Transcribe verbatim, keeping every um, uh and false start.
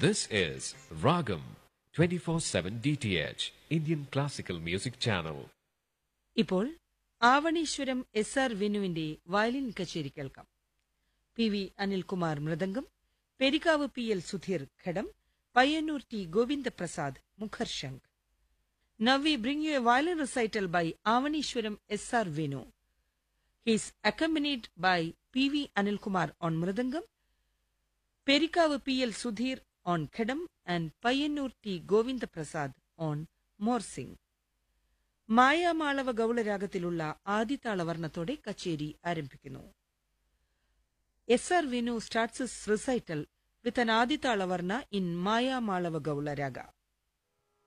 This is Ragam twenty-four seven D T H, Indian Classical Music Channel. ഇപ്പോൾ Avaneeswaram S R വിനുവിന്റെ violin കച്ചേരി കേൾക്കാം. P V Anilkumar mridangam, Perikkavu P L Sudheer ghatam, Payyanur T Govindaprasad മുഖർശംഖ്. Now we bring you a violin recital by Avanishwaram S R Venu. He is accompanied by P V Anilkumar on mridangam, Perikavu P L Sudhir on khedam and Payyanur T Govindaprasad on morsing. Mayamalava ഗൗളരാഗത്തിലുള്ള ആദിതാളവർണ്ണത്തോടെ കച്ചേരി ആരംഭിക്കുന്നു. S R Vinu starts his recital with an ആദിതാളവർണ്ണ in Mayamalava ഗൗളരാഗ.